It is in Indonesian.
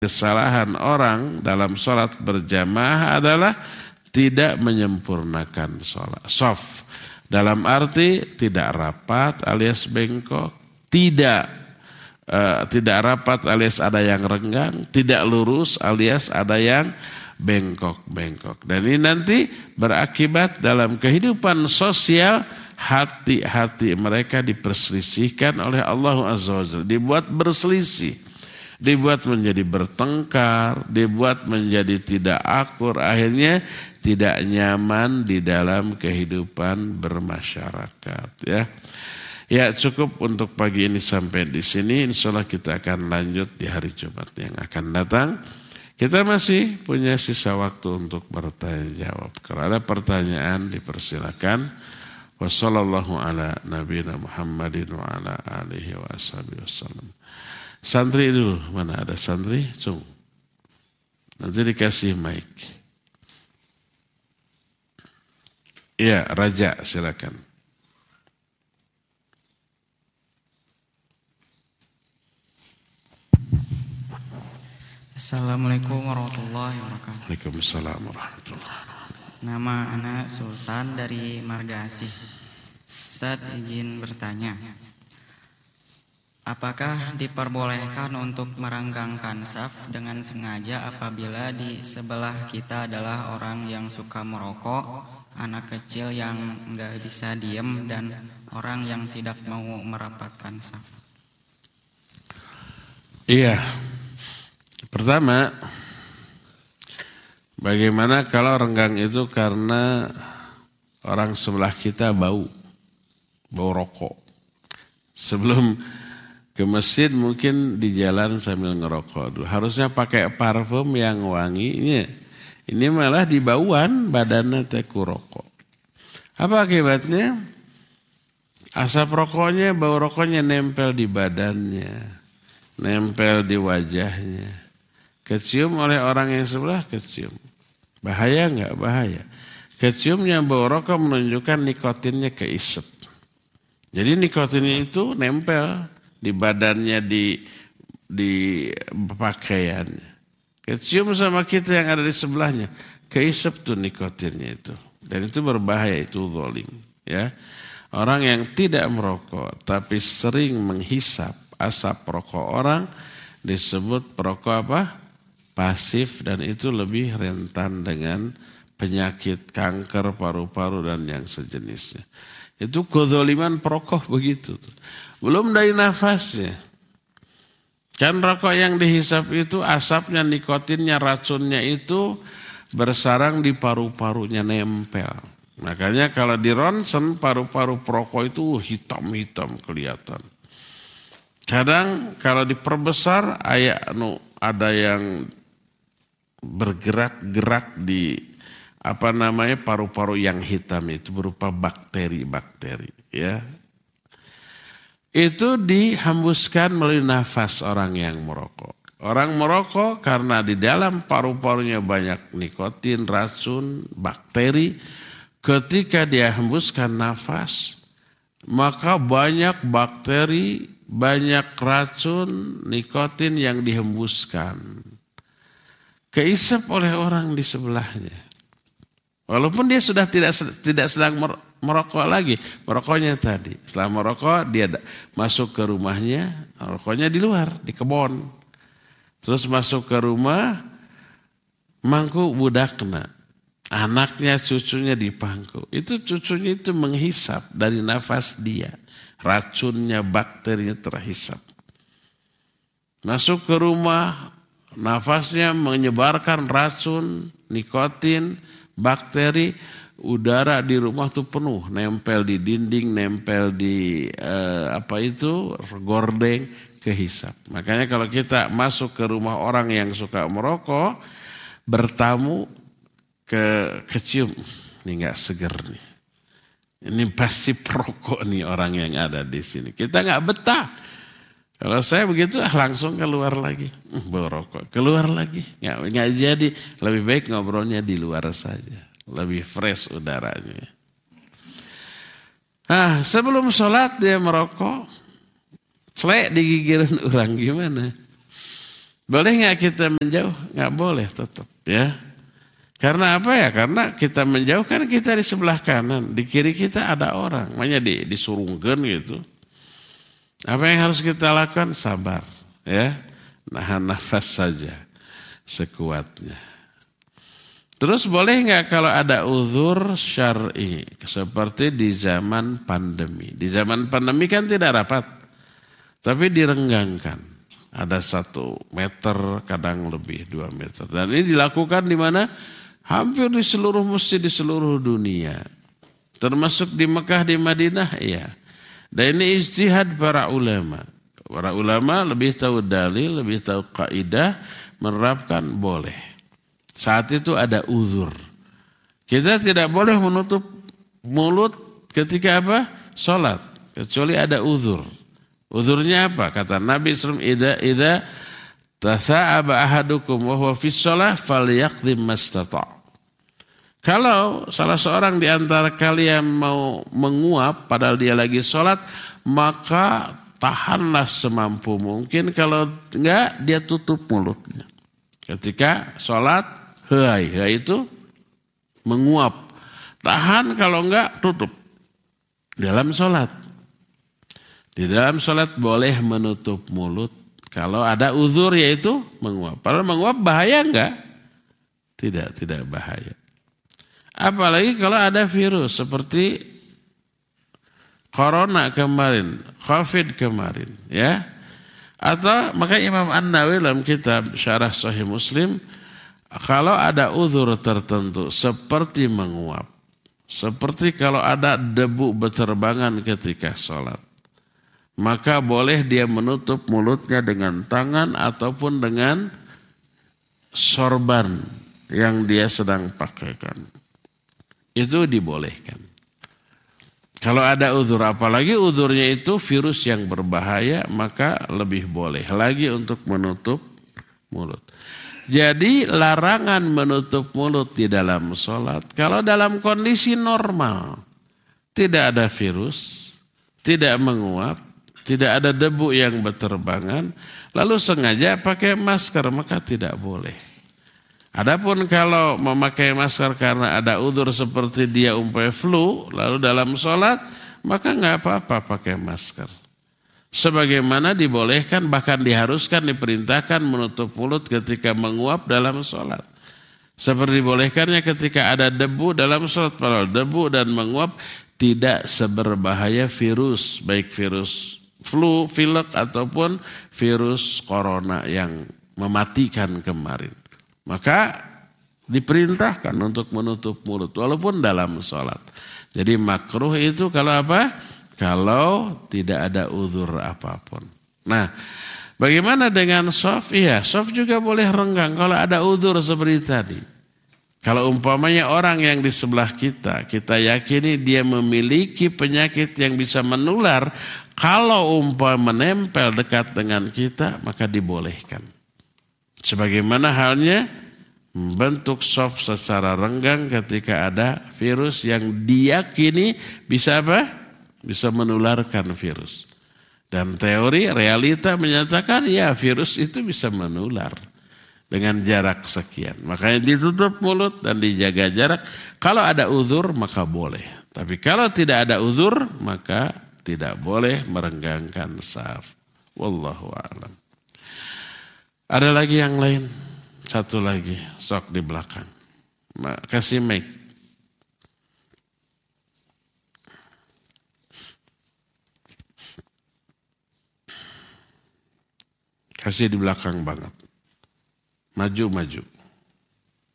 kesalahan orang dalam sholat berjamaah adalah tidak menyempurnakan sholat. Soft. Dalam arti tidak rapat alias bengkok. Tidak rapat alias ada yang renggang. Tidak lurus alias ada yang bengkok-bengkok. Dan ini nanti berakibat dalam kehidupan sosial hati-hati mereka diperselisihkan oleh Allah Azza wa Jalla. Dibuat berselisih. Dibuat menjadi bertengkar, dibuat menjadi tidak akur, akhirnya tidak nyaman di dalam kehidupan bermasyarakat. Ya cukup untuk pagi ini sampai di sini. Insyaallah kita akan lanjut di hari Jumat yang akan datang. Kita masih punya sisa waktu untuk bertanya jawab. Kalau ada pertanyaan dipersilakan. Wassallallahu ala nabiyina Muhammadin wa ala alihi wa ashabihi wasallam. Santri dulu, mana ada santri? Cung. Nanti dikasih mic. Iya, Raja silakan. Assalamualaikum warahmatullahi wabarakatuh. Waalaikumsalam warahmatullahi wabarakatuh. Nama anak Sultan dari Marga Asih. Ustaz izin bertanya. Apakah diperbolehkan untuk merenggangkan saf dengan sengaja apabila di sebelah kita adalah orang yang suka merokok, anak kecil yang enggak bisa diem, dan orang yang tidak mau merapatkan saf? Iya. Pertama, bagaimana kalau renggang itu karena orang sebelah kita bau rokok. Sebelum ke masjid mungkin di jalan sambil ngerokok dulu. Harusnya pakai parfum yang wangi. Ini malah di bauan badannya teku rokok. Apa akibatnya? Asap rokoknya, bau rokoknya nempel di badannya. Nempel di wajahnya. Kecium oleh orang yang sebelah, kecium. Bahaya enggak? Bahaya. Keciumnya bau rokok menunjukkan nikotinnya keisep. Jadi nikotinnya itu nempel di badannya, di pakaiannya. Kecium sama kita yang ada di sebelahnya, keisep tuh nikotinnya itu. Dan itu berbahaya, itu zalim. Ya. Orang yang tidak merokok tapi sering menghisap asap rokok orang disebut perokok apa? Pasif, dan itu lebih rentan dengan penyakit kanker paru-paru dan yang sejenisnya. Itu kezaliman perokok begitu. Belum dari nafasnya. Kan rokok yang dihisap itu asapnya, nikotinnya, racunnya itu bersarang di paru-parunya, nempel. Makanya kalau di ronsen paru-paru perokok itu hitam-hitam kelihatan. Kadang kalau diperbesar ada yang bergerak-gerak di paru-paru yang hitam itu berupa bakteri-bakteri, ya. Itu dihembuskan melalui nafas orang yang merokok. Orang merokok karena di dalam paru-parunya banyak nikotin, racun, bakteri. Ketika dia hembuskan nafas, maka banyak bakteri, banyak racun, nikotin yang dihembuskan. Keisap oleh orang di sebelahnya. Walaupun dia sudah tidak sedang merokok lagi, merokoknya tadi. Setelah merokok dia masuk ke rumahnya, rokoknya di luar, di kebon. Terus masuk ke rumah, mangku budakna. Anaknya, cucunya di pangku. Itu cucunya itu menghisap dari nafas dia. Racunnya, bakterinya terhisap. Masuk ke rumah, nafasnya menyebarkan racun, nikotin, bakteri, udara di rumah tuh penuh, nempel di dinding, nempel di gordeng, kehisap. Makanya kalau kita masuk ke rumah orang yang suka merokok, bertamu, kecium, ini nggak seger nih. Ini pasti perokok nih orang yang ada di sini. Kita nggak betah. Kalau saya begitu langsung keluar lagi, bau rokok, keluar lagi, nggak jadi. Lebih baik ngobrolnya di luar saja, lebih fresh udaranya. Nah, sebelum sholat dia merokok, celek digigirin orang gimana? Boleh nggak kita menjauh? Nggak boleh tetap ya. Karena apa ya? Karena kita menjauh kan kita di sebelah kanan, di kiri kita ada orang, makanya disurungkan gitu. Apa yang harus kita lakukan? Sabar ya. Nahan nafas saja sekuatnya. Terus boleh nggak kalau ada uzur syar'i seperti di zaman pandemi. Di zaman pandemi kan tidak rapat, tapi direnggangkan. Ada 1 meter, kadang lebih 2 meter. Dan ini dilakukan di mana? Hampir di seluruh masjid di seluruh dunia. Termasuk di Mekah, di Madinah, iya. Dan ini ijtihad para ulama. Para ulama lebih tahu dalil, lebih tahu kaidah, menerapkan boleh. Saat itu ada uzur. Kita tidak boleh menutup mulut ketika apa? Salat. Kecuali ada uzur. Uzurnya apa? Kata Nabi SAW, idza tasa'aba ahadukum wa huwa fi shalah falyaqdim mastata'. Kalau salah seorang di antara kalian mau menguap padahal dia lagi sholat, maka tahanlah semampu mungkin. Kalau enggak, dia tutup mulutnya. Ketika sholat, hai itu menguap. Tahan, kalau enggak, tutup. Dalam sholat. Di dalam sholat boleh menutup mulut. Kalau ada uzur yaitu menguap. Padahal menguap bahaya enggak? Tidak bahaya. Apalagi kalau ada virus seperti corona kemarin, COVID kemarin, ya. Atau maka Imam An-Nawawi dalam kitab Syarah Sahih Muslim, kalau ada uzur tertentu seperti menguap, seperti kalau ada debu berterbangan ketika sholat, maka boleh dia menutup mulutnya dengan tangan ataupun dengan sorban yang dia sedang pakaikan. Itu dibolehkan. Kalau ada uzur, apalagi uzurnya itu virus yang berbahaya, maka lebih boleh lagi untuk menutup mulut. Jadi larangan menutup mulut di dalam sholat, kalau dalam kondisi normal, tidak ada virus, tidak menguap, tidak ada debu yang berterbangan, lalu sengaja pakai masker, maka tidak boleh. Adapun kalau memakai masker karena ada uzur seperti dia umpamanya flu, lalu dalam sholat, maka nggak apa-apa pakai masker. Sebagaimana dibolehkan, bahkan diharuskan, diperintahkan menutup mulut ketika menguap dalam sholat. Seperti dibolehkannya ketika ada debu dalam sholat, padahal debu dan menguap tidak seberbahaya virus, baik virus flu, pilek ataupun virus corona yang mematikan kemarin. Maka diperintahkan untuk menutup mulut walaupun dalam sholat. Jadi makruh itu kalau apa? Kalau tidak ada uzur apapun. Nah, bagaimana dengan shaf? Iya, shaf juga boleh renggang kalau ada uzur seperti tadi. Kalau umpamanya orang yang di sebelah kita, kita yakini dia memiliki penyakit yang bisa menular. Kalau menempel dekat dengan kita, maka dibolehkan. Sebagaimana halnya bentuk shaf secara renggang ketika ada virus yang diyakini bisa apa? Bisa menularkan virus. Dan teori realita menyatakan ya virus itu bisa menular dengan jarak sekian. Makanya ditutup mulut dan dijaga jarak. Kalau ada uzur maka boleh. Tapi kalau tidak ada uzur maka tidak boleh merenggangkan shaf. Wallahu a'lam. Ada lagi yang lain? Satu lagi, sok di belakang. Kasih mic. Kasih di belakang banget. Maju.